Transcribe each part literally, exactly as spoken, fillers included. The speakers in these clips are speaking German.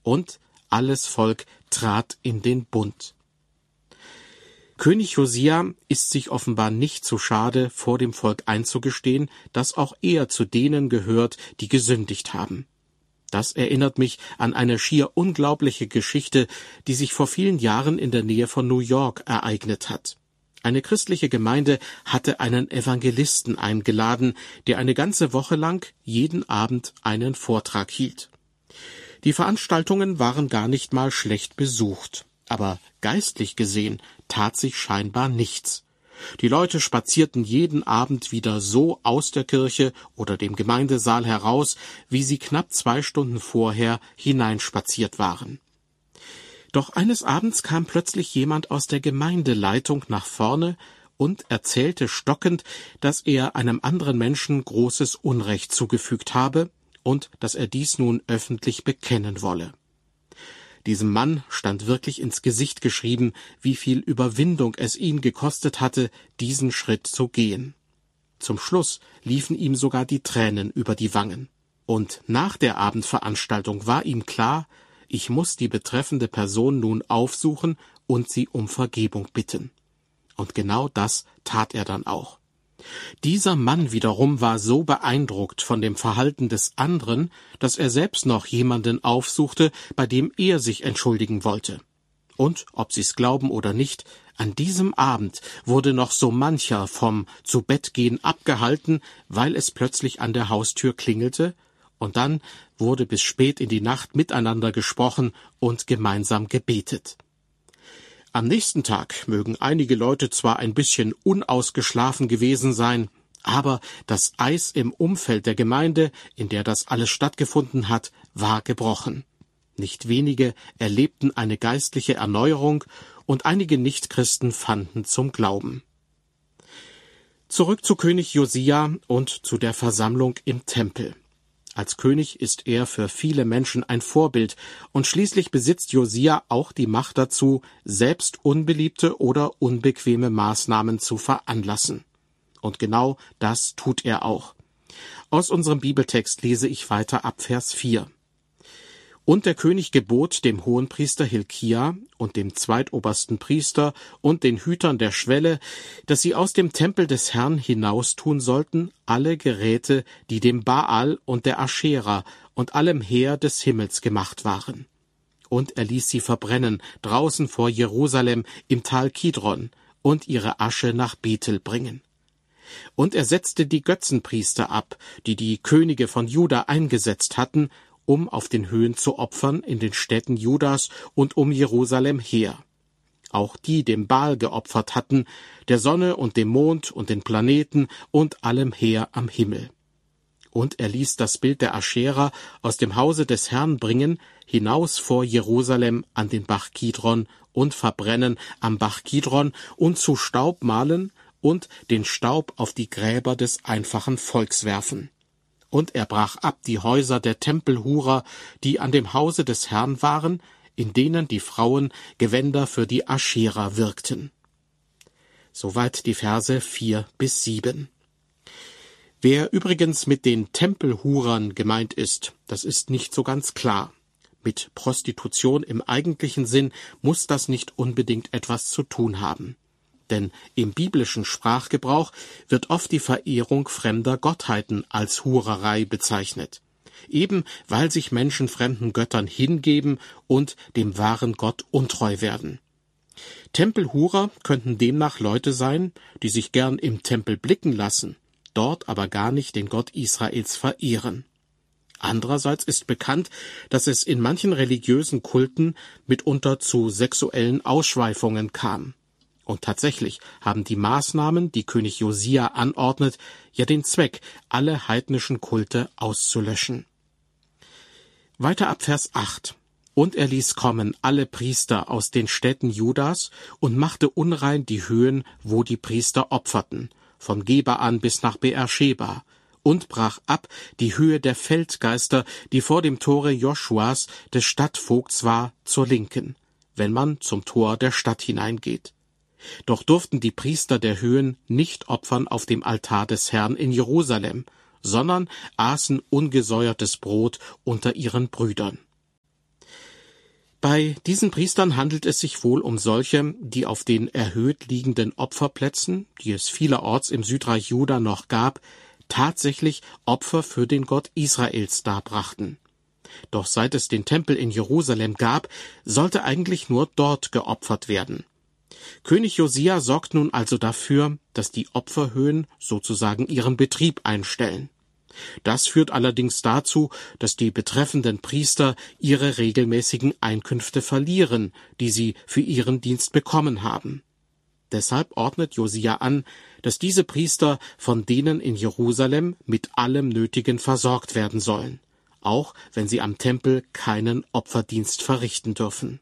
und alles Volk trat in den Bund. König Josia ist sich offenbar nicht zu schade, vor dem Volk einzugestehen, dass auch er zu denen gehört, die gesündigt haben. Das erinnert mich an eine schier unglaubliche Geschichte, die sich vor vielen Jahren in der Nähe von New York ereignet hat. Eine christliche Gemeinde hatte einen Evangelisten eingeladen, der eine ganze Woche lang jeden Abend einen Vortrag hielt. Die Veranstaltungen waren gar nicht mal schlecht besucht, aber geistlich gesehen tat sich scheinbar nichts. Die Leute spazierten jeden Abend wieder so aus der Kirche oder dem Gemeindesaal heraus, wie sie knapp zwei Stunden vorher hineinspaziert waren. Doch eines Abends kam plötzlich jemand aus der Gemeindeleitung nach vorne und erzählte stockend, dass er einem anderen Menschen großes Unrecht zugefügt habe und dass er dies nun öffentlich bekennen wolle. Diesem Mann stand wirklich ins Gesicht geschrieben, wie viel Überwindung es ihn gekostet hatte, diesen Schritt zu gehen. Zum Schluss liefen ihm sogar die Tränen über die Wangen. Und nach der Abendveranstaltung war ihm klar, ich muss die betreffende Person nun aufsuchen und sie um Vergebung bitten. Und genau das tat er dann auch. Dieser Mann wiederum war so beeindruckt von dem Verhalten des anderen, dass er selbst noch jemanden aufsuchte, bei dem er sich entschuldigen wollte. Und, ob Sie's glauben oder nicht, an diesem Abend wurde noch so mancher vom Zubettgehen abgehalten, weil es plötzlich an der Haustür klingelte, und dann wurde bis spät in die Nacht miteinander gesprochen und gemeinsam gebetet. Am nächsten Tag mögen einige Leute zwar ein bisschen unausgeschlafen gewesen sein, aber das Eis im Umfeld der Gemeinde, in der das alles stattgefunden hat, war gebrochen. Nicht wenige erlebten eine geistliche Erneuerung und einige Nichtchristen fanden zum Glauben. Zurück zu König Josia und zu der Versammlung im Tempel. Als König ist er für viele Menschen ein Vorbild, und schließlich besitzt Josia auch die Macht dazu, selbst unbeliebte oder unbequeme Maßnahmen zu veranlassen. Und genau das tut er auch. Aus unserem Bibeltext lese ich weiter ab Vers vier. Und der König gebot dem Hohenpriester Hilkia und dem zweitobersten Priester und den Hütern der Schwelle, dass sie aus dem Tempel des Herrn hinaustun sollten alle Geräte, die dem Baal und der Aschera und allem Heer des Himmels gemacht waren. Und er ließ sie verbrennen draußen vor Jerusalem im Tal Kidron und ihre Asche nach Bethel bringen. Und er setzte die Götzenpriester ab, die die Könige von Juda eingesetzt hatten, um auf den Höhen zu opfern in den Städten Judas und um Jerusalem her. Auch die dem Baal geopfert hatten, der Sonne und dem Mond und den Planeten und allem Heer am Himmel. Und er ließ das Bild der Aschera aus dem Hause des Herrn bringen, hinaus vor Jerusalem an den Bach Kidron und verbrennen am Bach Kidron und zu Staub mahlen und den Staub auf die Gräber des einfachen Volks werfen. Und er brach ab die Häuser der Tempelhurer, die an dem Hause des Herrn waren, in denen die Frauen Gewänder für die Aschera wirkten. Soweit die Verse vier bis sieben. Wer übrigens mit den Tempelhurern gemeint ist, das ist nicht so ganz klar. Mit Prostitution im eigentlichen Sinn muss das nicht unbedingt etwas zu tun haben. Denn im biblischen Sprachgebrauch wird oft die Verehrung fremder Gottheiten als Hurerei bezeichnet, eben weil sich Menschen fremden Göttern hingeben und dem wahren Gott untreu werden. Tempelhurer könnten demnach Leute sein, die sich gern im Tempel blicken lassen, dort aber gar nicht den Gott Israels verehren. Andererseits ist bekannt, dass es in manchen religiösen Kulten mitunter zu sexuellen Ausschweifungen kam. Und tatsächlich haben die Maßnahmen, die König Josia anordnet, ja den Zweck, alle heidnischen Kulte auszulöschen. Weiter ab Vers acht. Und er ließ kommen alle Priester aus den Städten Judas und machte unrein die Höhen, wo die Priester opferten, von Geba an bis nach Beersheba, und brach ab die Höhe der Feldgeister, die vor dem Tore Joschuas, des Stadtvogts war, zur Linken, wenn man zum Tor der Stadt hineingeht. Doch durften die Priester der Höhen nicht opfern auf dem Altar des Herrn in Jerusalem, sondern aßen ungesäuertes Brot unter ihren Brüdern. Bei diesen Priestern handelt es sich wohl um solche, die auf den erhöht liegenden Opferplätzen, die es vielerorts im Südreich Juda noch gab, tatsächlich Opfer für den Gott Israels darbrachten. Doch seit es den Tempel in Jerusalem gab, sollte eigentlich nur dort geopfert werden. König Josia sorgt nun also dafür, dass die Opferhöhen sozusagen ihren Betrieb einstellen. Das führt allerdings dazu, dass die betreffenden Priester ihre regelmäßigen Einkünfte verlieren, die sie für ihren Dienst bekommen haben. Deshalb ordnet Josia an, dass diese Priester von denen in Jerusalem mit allem Nötigen versorgt werden sollen, auch wenn sie am Tempel keinen Opferdienst verrichten dürfen.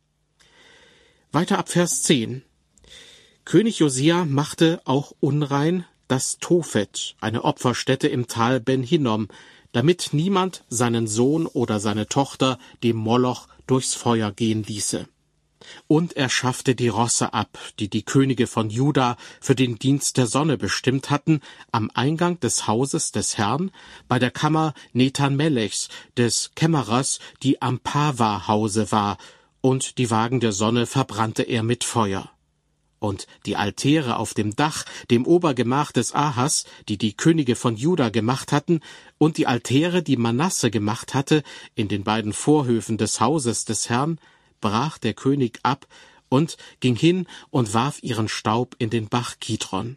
Weiter ab Vers zehn. König Josia machte auch unrein das Tophet, eine Opferstätte im Tal Ben Hinnom, damit niemand seinen Sohn oder seine Tochter dem Moloch durchs Feuer gehen ließe. Und er schaffte die Rosse ab, die die Könige von Juda für den Dienst der Sonne bestimmt hatten, am Eingang des Hauses des Herrn, bei der Kammer Nethan-Melechs, des Kämmerers, die am Pava-Hause war, und die Wagen der Sonne verbrannte er mit Feuer. Und die Altäre auf dem Dach, dem Obergemach des Ahas, die die Könige von Juda gemacht hatten, und die Altäre, die Manasse gemacht hatte, in den beiden Vorhöfen des Hauses des Herrn, brach der König ab und ging hin und warf ihren Staub in den Bach Kidron.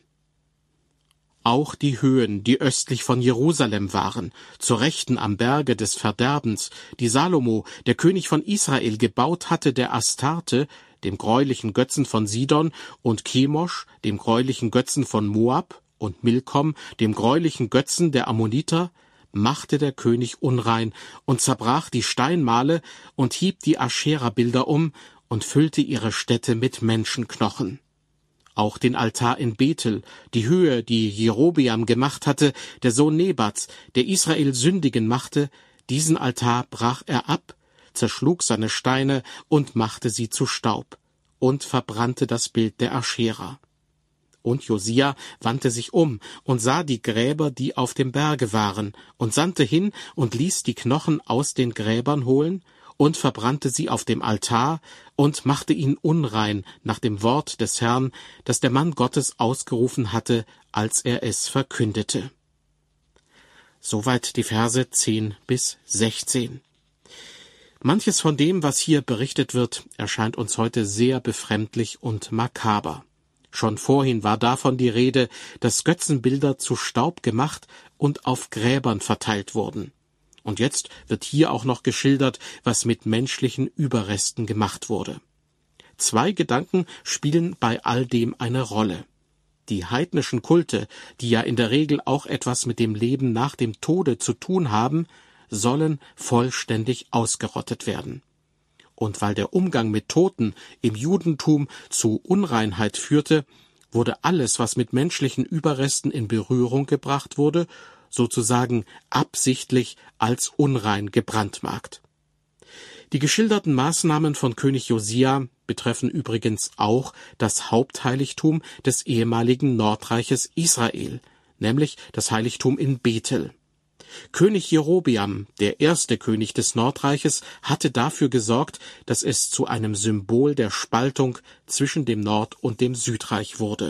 Auch die Höhen, die östlich von Jerusalem waren, zur Rechten am Berge des Verderbens, die Salomo, der König von Israel, gebaut hatte, der Astarte, dem greulichen Götzen von Sidon, und Chemosh, dem greulichen Götzen von Moab, und Milkom, dem greulichen Götzen der Ammoniter, machte der König unrein und zerbrach die Steinmale und hieb die Aschera-Bilder um und füllte ihre Städte mit Menschenknochen. Auch den Altar in Bethel, die Höhe, die Jerobeam gemacht hatte, der Sohn Nebats, der Israel sündigen machte, diesen Altar brach er ab, zerschlug seine Steine und machte sie zu Staub und verbrannte das Bild der Aschera. Und Josia wandte sich um und sah die Gräber, die auf dem Berge waren, und sandte hin und ließ die Knochen aus den Gräbern holen und verbrannte sie auf dem Altar und machte ihn unrein nach dem Wort des Herrn, das der Mann Gottes ausgerufen hatte, als er es verkündete. Soweit die Verse zehn bis sechzehn. Manches von dem, was hier berichtet wird, erscheint uns heute sehr befremdlich und makaber. Schon vorhin war davon die Rede, dass Götzenbilder zu Staub gemacht und auf Gräbern verteilt wurden. Und jetzt wird hier auch noch geschildert, was mit menschlichen Überresten gemacht wurde. Zwei Gedanken spielen bei all dem eine Rolle. Die heidnischen Kulte, die ja in der Regel auch etwas mit dem Leben nach dem Tode zu tun haben, sollen vollständig ausgerottet werden. Und weil der Umgang mit Toten im Judentum zu Unreinheit führte, wurde alles, was mit menschlichen Überresten in Berührung gebracht wurde, sozusagen absichtlich als unrein gebrandmarkt. Die geschilderten Maßnahmen von König Josia betreffen übrigens auch das Hauptheiligtum des ehemaligen Nordreiches Israel, nämlich das Heiligtum in Bethel. König Jerobeam, der erste König des Nordreiches, hatte dafür gesorgt, dass es zu einem Symbol der Spaltung zwischen dem Nord- und dem Südreich wurde.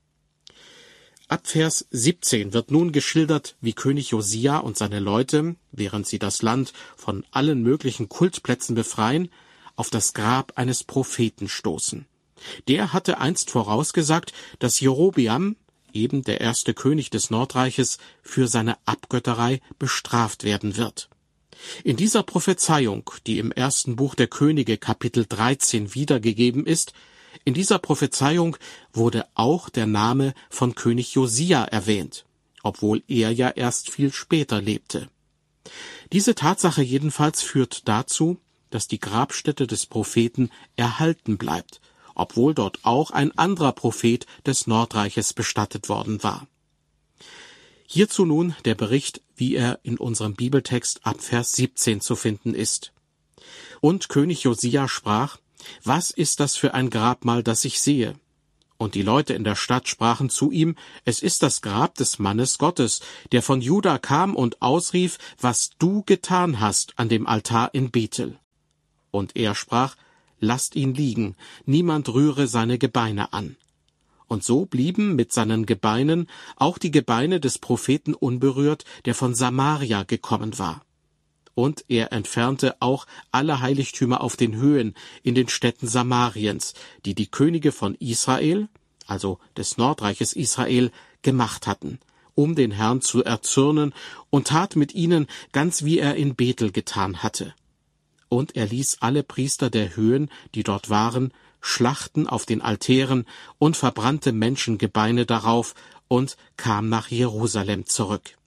Ab Vers siebzehn wird nun geschildert, wie König Josia und seine Leute, während sie das Land von allen möglichen Kultplätzen befreien, auf das Grab eines Propheten stoßen. Der hatte einst vorausgesagt, dass Jerobeam, eben der erste König des Nordreiches, für seine Abgötterei bestraft werden wird. In dieser Prophezeiung, die im ersten Buch der Könige Kapitel dreizehn wiedergegeben ist, in dieser Prophezeiung wurde auch der Name von König Josia erwähnt, obwohl er ja erst viel später lebte. Diese Tatsache jedenfalls führt dazu, dass die Grabstätte des Propheten erhalten bleibt, obwohl dort auch ein anderer Prophet des Nordreiches bestattet worden war. Hierzu nun der Bericht, wie er in unserem Bibeltext ab Vers siebzehn zu finden ist. Und König Josia sprach: Was ist das für ein Grabmal, das ich sehe? Und die Leute in der Stadt sprachen zu ihm: Es ist das Grab des Mannes Gottes, der von Juda kam und ausrief, was du getan hast an dem Altar in Bethel. Und er sprach: Lasst ihn liegen, niemand rühre seine Gebeine an. Und so blieben mit seinen Gebeinen auch die Gebeine des Propheten unberührt, der von Samaria gekommen war. Und er entfernte auch alle Heiligtümer auf den Höhen in den Städten Samariens, die die Könige von Israel, also des Nordreiches Israel, gemacht hatten, um den Herrn zu erzürnen, und tat mit ihnen ganz wie er in Bethel getan hatte. Und er ließ alle Priester der Höhen, die dort waren, schlachten auf den Altären und verbrannte Menschengebeine darauf und kam nach Jerusalem zurück.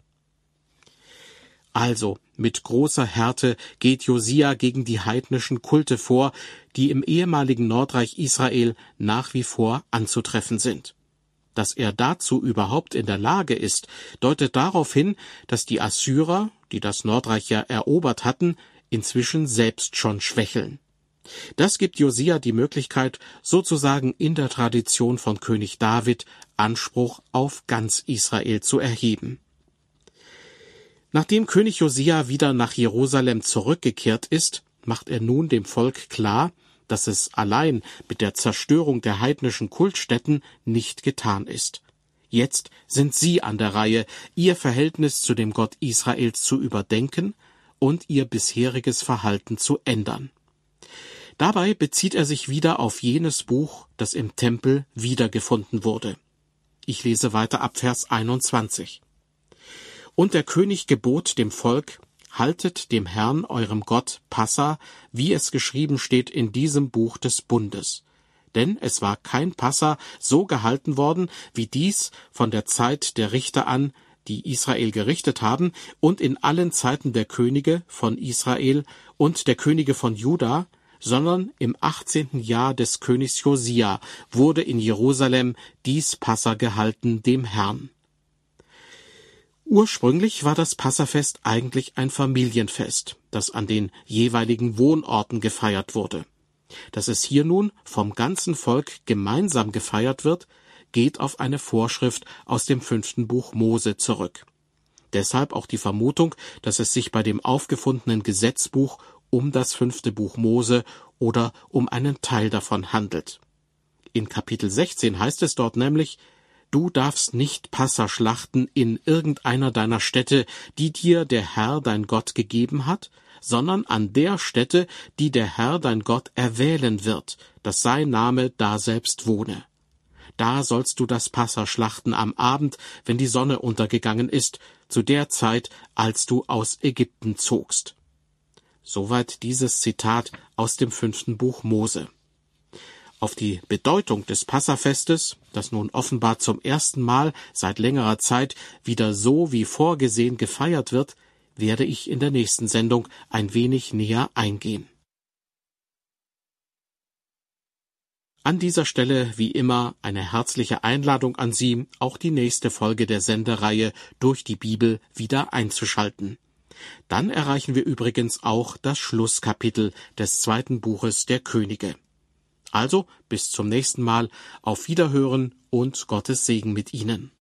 Also, mit großer Härte geht Josia gegen die heidnischen Kulte vor, die im ehemaligen Nordreich Israel nach wie vor anzutreffen sind. Dass er dazu überhaupt in der Lage ist, deutet darauf hin, dass die Assyrer, die das Nordreich ja erobert hatten, inzwischen selbst schon schwächeln. Das gibt Josia die Möglichkeit, sozusagen in der Tradition von König David Anspruch auf ganz Israel zu erheben. Nachdem König Josia wieder nach Jerusalem zurückgekehrt ist, macht er nun dem Volk klar, dass es allein mit der Zerstörung der heidnischen Kultstätten nicht getan ist. Jetzt sind sie an der Reihe, ihr Verhältnis zu dem Gott Israels zu überdenken und ihr bisheriges Verhalten zu ändern. Dabei bezieht er sich wieder auf jenes Buch, das im Tempel wiedergefunden wurde. Ich lese weiter ab Vers einundzwanzig. Und der König gebot dem Volk: Haltet dem Herrn, eurem Gott, Passa, wie es geschrieben steht in diesem Buch des Bundes. Denn es war kein Passa so gehalten worden, wie dies von der Zeit der Richter an, die Israel gerichtet haben, und in allen Zeiten der Könige von Israel und der Könige von Juda, sondern im achtzehnten Jahr des Königs Josia wurde in Jerusalem dies Passa gehalten dem Herrn. Ursprünglich war das Passafest eigentlich ein Familienfest, das an den jeweiligen Wohnorten gefeiert wurde. Dass es hier nun vom ganzen Volk gemeinsam gefeiert wird, geht auf eine Vorschrift aus dem fünften Buch Mose zurück. Deshalb auch die Vermutung, dass es sich bei dem aufgefundenen Gesetzbuch um das fünfte Buch Mose oder um einen Teil davon handelt. In Kapitel sechzehn heißt es dort nämlich: Du darfst nicht Passa schlachten in irgendeiner deiner Städte, die dir der Herr dein Gott gegeben hat, sondern an der Stätte, die der Herr dein Gott erwählen wird, dass sein Name daselbst wohne. Da sollst du das Passa schlachten am Abend, wenn die Sonne untergegangen ist, zu der Zeit, als du aus Ägypten zogst. Soweit dieses Zitat aus dem fünften Buch Mose. Auf die Bedeutung des Passafestes, das nun offenbar zum ersten Mal seit längerer Zeit wieder so wie vorgesehen gefeiert wird, werde ich in der nächsten Sendung ein wenig näher eingehen. An dieser Stelle wie immer eine herzliche Einladung an Sie, auch die nächste Folge der Sendereihe Durch die Bibel wieder einzuschalten. Dann erreichen wir übrigens auch das Schlusskapitel des zweiten Buches der Könige. Also bis zum nächsten Mal, auf Wiederhören und Gottes Segen mit Ihnen.